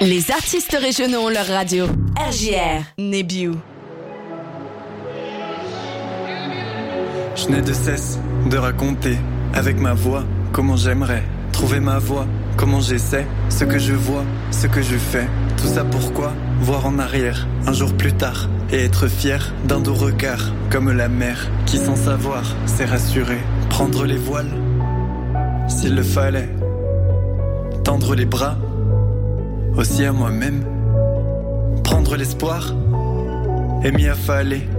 Les artistes régionaux ont leur radio. RJR, Nebiu. Je n'ai de cesse de raconter avec ma voix comment j'aimerais trouver ma voix, comment j'essaie, ce que je vois, ce que je fais. Tout ça pourquoi voir en arrière, un jour plus tard, et être fier d'un doux regard, comme la mer qui sans savoir s'est rassurée. Prendre les voiles, s'il le fallait, tendre les bras, aussi à moi-même. Prendre l'espoir, et m'y affaler,